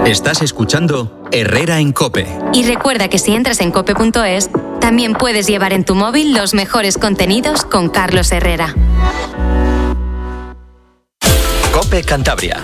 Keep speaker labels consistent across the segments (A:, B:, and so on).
A: Estás escuchando Herrera en COPE.
B: Y recuerda que si entras en cope.es, también puedes llevar en tu móvil los mejores contenidos con Carlos Herrera.
A: COPE Cantabria.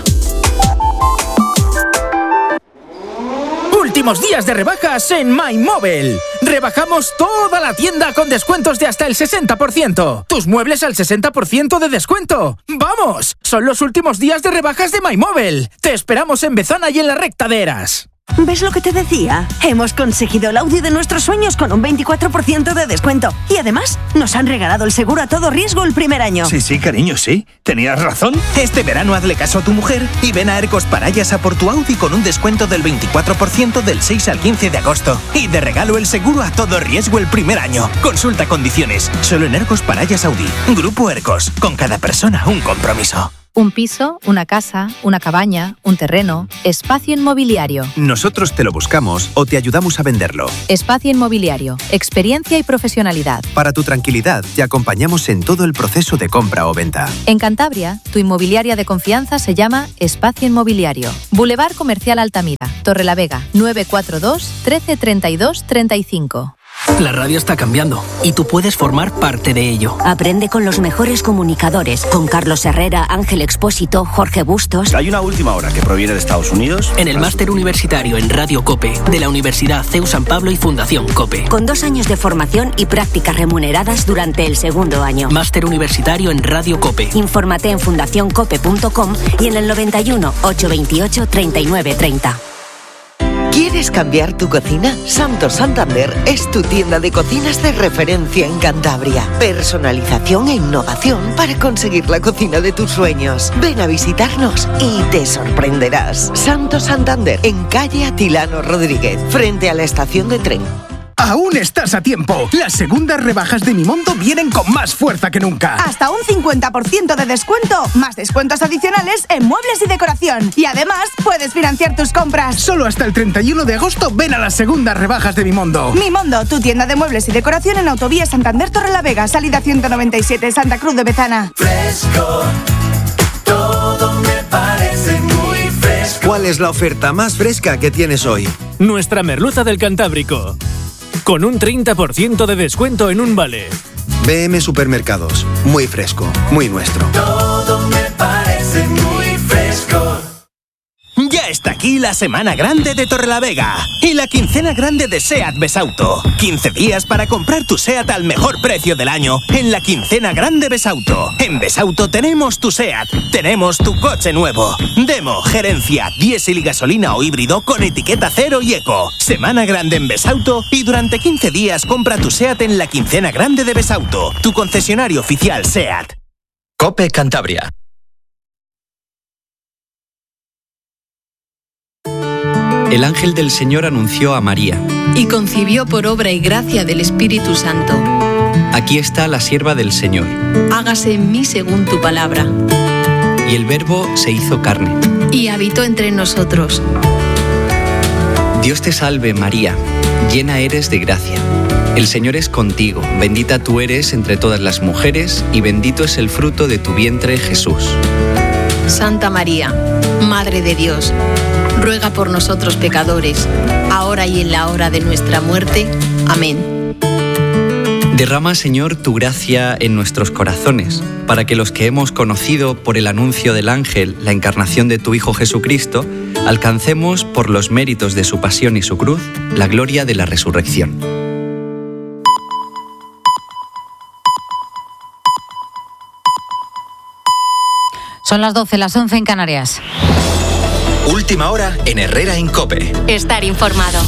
C: Últimos días de rebajas en MyMobile. Rebajamos toda la tienda con descuentos de hasta el 60%. Tus muebles al 60% de descuento. ¡Vamos! Son los últimos días de rebajas de MyMobile. Te esperamos en Bezana y en la Recta de Eras.
D: ¿Ves lo que te decía? Hemos conseguido el Audi de nuestros sueños con un 24% de descuento. Y además, nos han regalado el seguro a todo riesgo el primer año.
E: Sí, cariño, sí. Tenías razón. Este verano hazle caso a tu mujer y ven a Ercos Parayas a por tu Audi con un descuento del 24% del 6 al 15 de agosto. Y de regalo el seguro a todo riesgo el primer año. Consulta condiciones. Solo en Ercos Parayas Audi. Grupo Ercos. Con cada persona un compromiso.
F: Un piso, una casa, una cabaña, un terreno, Espacio Inmobiliario.
G: Nosotros te lo buscamos o te ayudamos a venderlo.
F: Espacio Inmobiliario, experiencia y profesionalidad.
G: Para tu tranquilidad, te acompañamos en todo el proceso de compra o venta.
F: En Cantabria, tu inmobiliaria de confianza se llama Espacio Inmobiliario. Boulevard Comercial Altamira, Torrelavega, 942 13 32 35.
H: La radio está cambiando y tú puedes formar parte de ello.
I: Aprende con los mejores comunicadores, con Carlos Herrera, Ángel Expósito, Jorge Bustos.
J: Hay una última hora que proviene de Estados Unidos.
H: En el máster universitario en Radio COPE de la Universidad CEU San Pablo y Fundación COPE.
I: Con 2 años de formación y prácticas remuneradas durante el segundo año.
H: Máster universitario en Radio COPE.
I: Infórmate en fundacioncope.com y en el 91 828 39 30.
K: ¿Quieres cambiar tu cocina? Santo Santander es tu tienda de cocinas de referencia en Cantabria. Personalización e innovación para conseguir la cocina de tus sueños. Ven a visitarnos y te sorprenderás. Santo Santander, en calle Atilano Rodríguez, frente a la estación de tren.
C: Aún estás a tiempo. Las segundas rebajas de Mimondo vienen con más fuerza que nunca.
L: Hasta un 50% de descuento, más descuentos adicionales en muebles y decoración. Y además, puedes financiar tus compras.
C: Solo hasta el 31 de agosto ven a las segundas rebajas de Mimondo.
L: Mimondo, tu tienda de muebles y decoración en Autovía Santander Torrelavega, salida 197, Santa Cruz de Bezana.
M: Fresco, todo me parece muy fresco.
N: ¿Cuál es la oferta más fresca que tienes hoy?
O: Nuestra merluza del Cantábrico. Con un 30% de descuento en un vale.
N: BM Supermercados. Muy fresco, muy nuestro.
M: Todo me parece muy fresco.
E: Ya está aquí la Semana Grande de Torrelavega y la quincena grande de SEAT Besauto. 15 días para comprar tu SEAT al mejor precio del año en la quincena grande Besauto. En Besauto tenemos tu SEAT, tenemos tu coche nuevo. Demo, gerencia, diésel y gasolina o híbrido con etiqueta cero y eco. Semana grande en Besauto y durante 15 días compra tu SEAT en la quincena grande de Besauto, tu concesionario oficial SEAT.
A: COPE Cantabria.
P: El ángel del Señor anunció a María.
Q: Y concibió por obra y gracia del Espíritu Santo.
P: Aquí está la sierva del Señor.
Q: Hágase en mí según tu palabra.
P: Y el Verbo se hizo carne.
Q: Y habitó entre nosotros.
P: Dios te salve, María, llena eres de gracia. El Señor es contigo, bendita tú eres entre todas las mujeres, y bendito es el fruto de tu vientre, Jesús.
Q: Santa María, Madre de Dios, ruega por nosotros pecadores, ahora y en la hora de nuestra muerte. Amén.
P: Derrama, Señor, tu gracia en nuestros corazones, para que los que hemos conocido por el anuncio del ángel la encarnación de tu Hijo Jesucristo, alcancemos, por los méritos de su pasión y su cruz, la gloria de la resurrección.
R: Son las 12, las 11 en Canarias.
A: Última hora en Herrera en COPE.
B: Estar informado.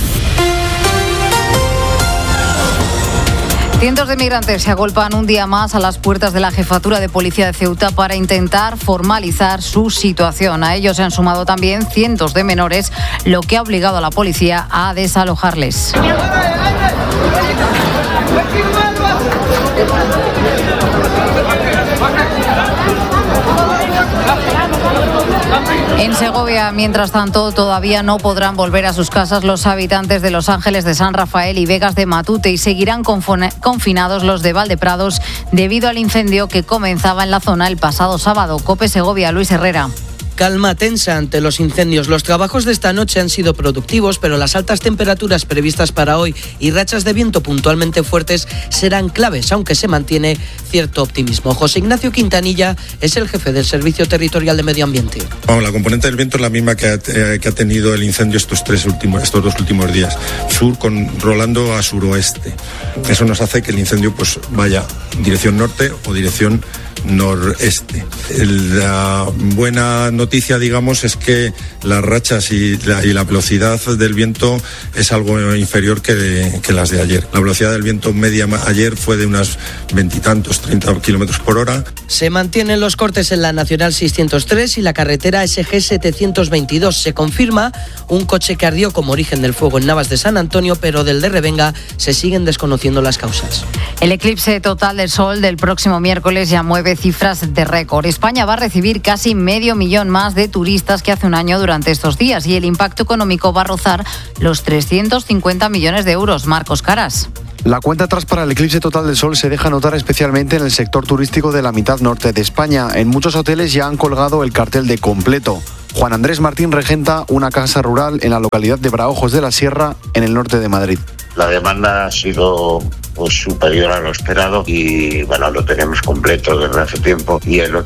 R: Cientos de migrantes se agolpan un día más a las puertas de la Jefatura de Policía de Ceuta para intentar formalizar su situación. A ellos se han sumado también cientos de menores, lo que ha obligado a la policía a desalojarles. En Segovia, mientras tanto, todavía no podrán volver a sus casas los habitantes de Los Ángeles de San Rafael y Vegas de Matute y seguirán confinados los de Valdeprados debido al incendio que comenzaba en la zona el pasado sábado. COPE Segovia, Luis Herrera.
S: calma tensa ante los incendios. Los trabajos de esta noche han sido productivos, pero las altas temperaturas previstas para hoy y rachas de viento puntualmente fuertes serán claves, aunque se mantiene cierto optimismo. José Ignacio Quintanilla es el jefe del Servicio Territorial de Medio Ambiente.
T: Bueno, la componente del viento es la misma que ha tenido el incendio estos dos últimos días. Sur rolando a suroeste. Eso nos hace que el incendio pues vaya en dirección norte o dirección noreste. La buena noticia, digamos, es que las rachas y la velocidad del viento es algo inferior que las de ayer. La velocidad del viento media ayer fue de unas 20 y tantos, 30 kilómetros por hora.
S: Se mantienen los cortes en la Nacional 603 y la carretera SG 722. Se confirma un coche que ardió como origen del fuego en Navas de San Antonio, pero del de Revenga se siguen desconociendo las causas.
R: El eclipse total del Sol del próximo miércoles ya mueve cifras de récord. España va a recibir casi 500.000 más de turistas que hace un año durante estos días y el impacto económico va a rozar los 350 millones de euros. Marcos Caras.
U: La cuenta atrás para el eclipse total del Sol se deja notar especialmente en el sector turístico de la mitad norte de España. En muchos hoteles ya han colgado el cartel de completo. Juan Andrés Martín regenta una casa rural en la localidad de Braojos de la Sierra, en el norte de Madrid.
V: La demanda ha sido superior a lo esperado y lo tenemos completo desde hace tiempo, y el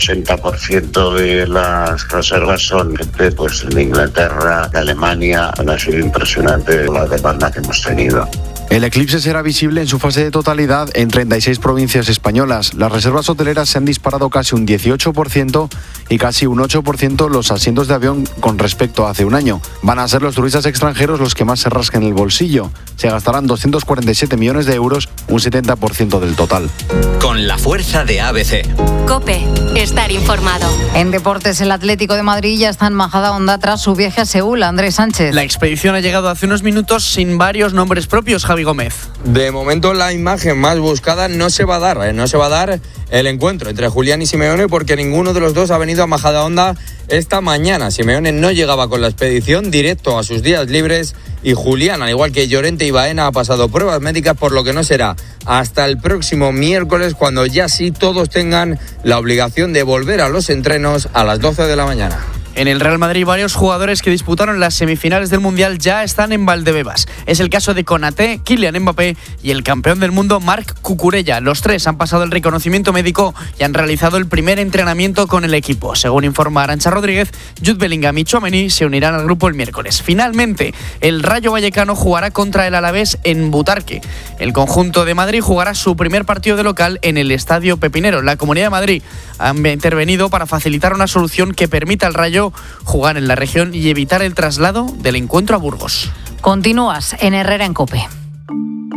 V: 80% de las reservas son gente de Inglaterra, de Alemania. Ha sido impresionante la demanda que hemos tenido.
U: El eclipse será visible en su fase de totalidad en 36 provincias españolas. Las reservas hoteleras se han disparado casi un 18% y casi un 8% los asientos de avión con respecto a hace un año. Van a ser los turistas extranjeros los que más se rasquen el bolsillo. Se gastarán 247 millones de euros, un 70% del total.
A: Con la fuerza de ABC.
B: COPE. Estar informado.
R: En deportes, el Atlético de Madrid ya está en Majadahonda tras su viaje a Seúl. Andrés Sánchez.
W: La expedición ha llegado hace unos minutos sin varios nombres propios. Javi Gómez.
X: De momento la imagen más buscada no se va a dar el encuentro entre Julián y Simeone, porque ninguno de los dos ha venido a Majadahonda esta mañana. Simeone no llegaba con la expedición, directo a sus días libres, y Julián, al igual que Llorente y Baena, ha pasado pruebas médicas, por lo que no será hasta el próximo miércoles cuando ya sí todos tengan la obligación de volver a los entrenos a las 12 de la mañana.
W: En el Real Madrid, varios jugadores que disputaron las semifinales del Mundial ya están en Valdebebas. Es el caso de Konaté, Kylian Mbappé y el campeón del mundo Marc Cucurella. Los tres han pasado el reconocimiento médico y han realizado el primer entrenamiento con el equipo. Según informa Arantxa Rodríguez, Jude Bellingham y Tchouaméni se unirán al grupo el miércoles. Finalmente, el Rayo Vallecano jugará contra el Alavés en Butarque. El conjunto de Madrid jugará su primer partido de local en el Estadio Pepinero. La Comunidad de Madrid ha intervenido para facilitar una solución que permita al Rayo jugar en la región y evitar el traslado del encuentro a Burgos.
R: Continúas en Herrera en COPE.